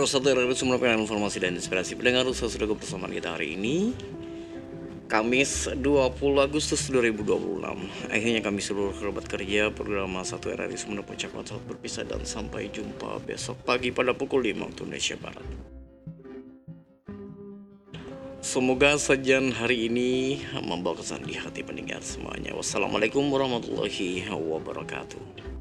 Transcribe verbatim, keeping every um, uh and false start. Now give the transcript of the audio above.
satu R R I Sumeneb dengan informasi dan inspirasi pendengar usaha sudah bersama kita hari ini Kamis dua puluh Agustus dua ribu dua puluh enam. Akhirnya kami seluruh kerabat kerja program satu R R I Sumeneb ucapkan selamat berpisah dan sampai jumpa besok pagi pada pukul lima waktu Indonesia Barat. Semoga sajian hari ini membawa kesan di hati pendengar semuanya. Wassalamualaikum warahmatullahi wabarakatuh.